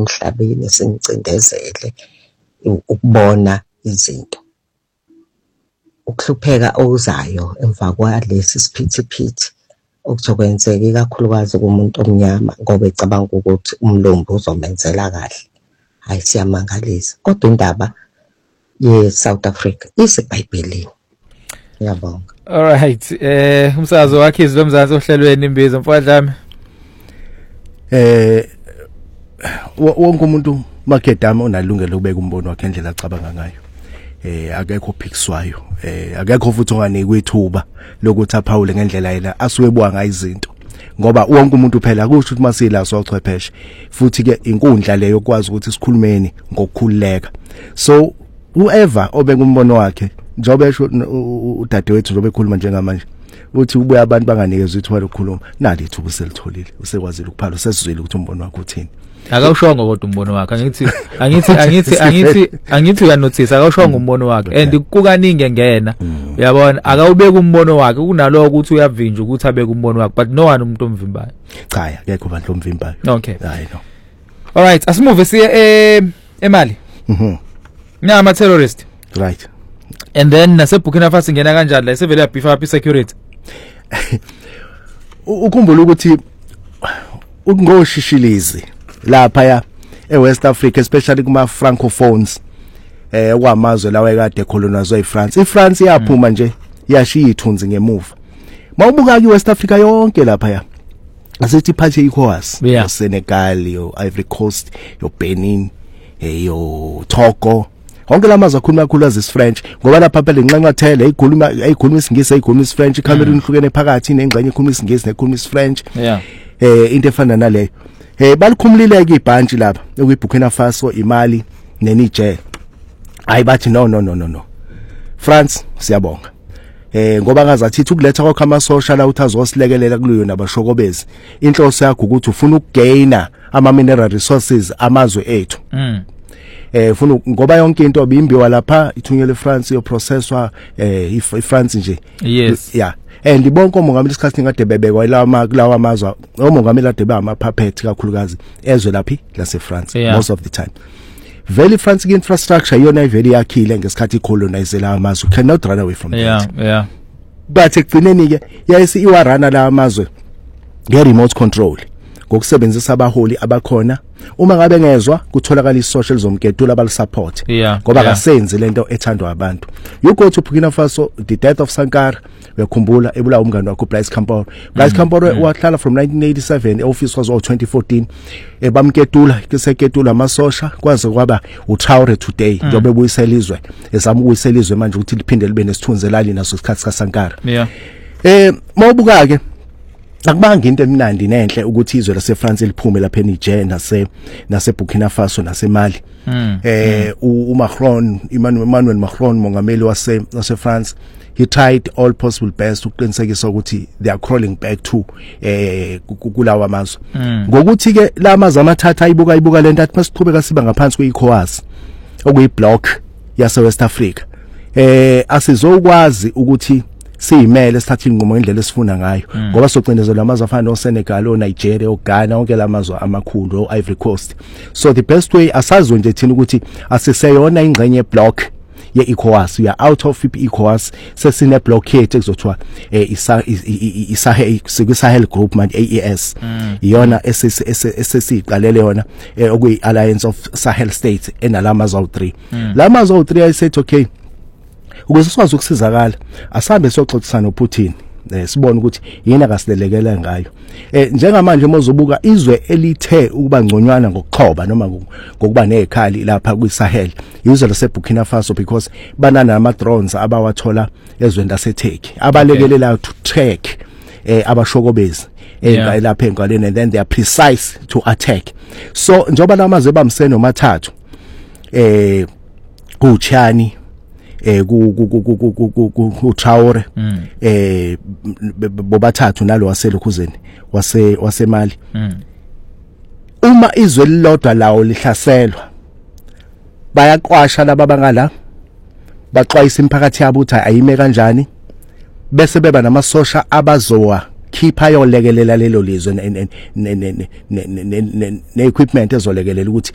emhlabeni sincindezele ukubona izinto. Ukuhlupheka okuzayo emva kwalesi siphithiphithi okuzokwenzeka ikakhulukazi kumuntu omnyama ngoba ecabanga ukuthi umlombo uzomenzela kahle. Hayi, siyamangalisa. Kodwa indaba ye-South Africa iseBhayibhelini. Ngiyabonga. Alright, umsakazo wakhe izwi lomzansi ohlelweni imbizo mfowethu. Wonke umuntu makedama unalungelo lokubeka umbono wakhe endlela acabanga ngayo. Akekho ophikiswayo, akekho futhi onganikwe ithuba lokuthi aphawule ngendlela yena asuke ebuka ngayo izinto, ngoba wonke umuntu phela kusho ukuthi masila sochwepheshe futhi ke inkundla leyo ukwazi ukuthi sikhulumeni ngokukhululeka. So whoever obeka umbono wakhe njobe esho udadewethu njobe ekhuluma njengamanje uthi ubuye abantu banganikezwe ithuba lokukhuluma, nali ithuba selitholile, usekwazile ukuphala, usesizwile ukuthi umbono wakhe uthini. Akawushongo kodwa umbono wakhe. Angithi uyanothisa akawushongo umbono wakhe and kukaningi ngena uyabona akawubeka umbono wakhe kunaloko ukuthi uyavinja ukuthi abeke umbono wakhe, but no one umuntu omvimbayo. Cha, akekho abantu omvimbayo. Okay, hayi no. All right, asimove siye eMali. Nama terrorist. Right. And then nase Burkina Faso ngena kanjani la sevele yabifa aphi security. Ukhumbula ukuthi ungoshishilizi lapha ya eWest Africa, especially kuma francophones kwamazwe lawa ekade colonized eFrance. iFrance yaphuma nje yashiya ithunzi ngemuva. Mawubuka iWest Africa yonke lapha ya asithi phathe iECOWAS, Senegal, yo Ivory Coast, yo Benin, yo Togo. Onke lamazwe akhuluma kakhulu French ngoba lapha phela inqanqathele ikhuluma isingisi ikhuluma French. iCameroon ihlukene phakathi nengxenye ikhuluma isingisi nekhuluma French. Into efana naleyo. Balikhumulile ke ibhantshi lapha okuyiBurkina Faso, iMali neNiger. Hayi bathi no. France siyabonga. Ngoba ngazathi ukuletha kwakho amasosha la uthi azosilekelela kuleyo nabashokobezi. Inhloso yakho ukuthi ufuna ukugaina ama mineral resources amazwe ethu. Ufuna ngoba yonke into obimbiwa lapha ithunyelwe eFrance yo processwa iFrance nje. Yes. Yeah. And bonke omongameli isikhathi ngade bebekwa lawa amazwe omongameli ade ba ama puppet kakhulukazi ezwe laphi lase France most of the time. Very France infrastructure yona very yakhile ngesikhathi icolonize la amazwe, cannot run away from that. Yeah. But ekugcineni ke yayisi iwarana la amazwe nge remote control ngokusebenzisa abaholi abakhona. Uma ngabe ngezwa kutholakala isocial zomketulo abalisupport ngoba kasenze lento ethandwa abantu. You go to Burkina Faso, the death of Sankara, uyakhumbula ebulawa umngane wakho Blaise Compaoré. Blaise Compaoré wahlala from 1987 office was 2014 bamketula kiseketula amasosha kwaze kwaba uTraoré today njobe buyisela izwe ezama ukuyisela izwe manje ukuthi liphinde libe nesithunzi lali naso isikhathi kaSankara. Mawubuka ke akubanga into emnandi nenhle ukuthi izwe lase France liphume lapha eNiger nase Burkina Faso nase Mali. uMacron, Emmanuel Macron, mongameli wase France, he tried all possible best ukuqinisekisa ukuthi they are crawling back to kulawa amazwe. Ngokuthi ke la amazwe amathatha ayibuka lento athi masiqhubeka siba ngaphansi kweECOWAS okuyiblock yase West Africa. Asizokwazi ukuthi siyimele sithathe inqumo ngendlela esifuna ngayo ngoba socindezelwa amazwe afana noSenegal, oNigeria, oGhana, onke lamazwe amakhulu, oIvory Coast. So the best way asazwe nje thina ukuthi asiseyona ingxenye block ye-ECOWAS, we are out of ECOWAS, sesine blockade ekuzothiwa Sahel Group manje AES iyona esesiqalele yona okuyi Alliance of Sahel States enalamazwe awu3. Lamazwe awu3 ayisethi okay, ukuze sikwazi ukusizakala asambe soxoxisana noPutin sibone ukuthi yini akasilelekela ngayo. Njengamanje mozobuka izwe elithe ukuba ngconywana ngokuxhoba noma ngokuba nezikhali lapha kwiSahel izwe laseBurkina Faso, because banana ama drones abawathola ezweni laseTurkey abalekelela to track abashokobezi lapha engaleni, and then they are precise to attack. So njoba lamazwe bamseno mathathu kuChani kuTraoré bobathathu nalo waseLukhuzeni waseMali. Uma izwe lilodwa lawo lihlaselwa bayaqwasha laba bangala baxwayisa imiphakathi yabo ukuthi ayime kanjani, bese beba namasosha abazowa khipha yolekelela lelo lizwe ne equipment ezolekelela ukuthi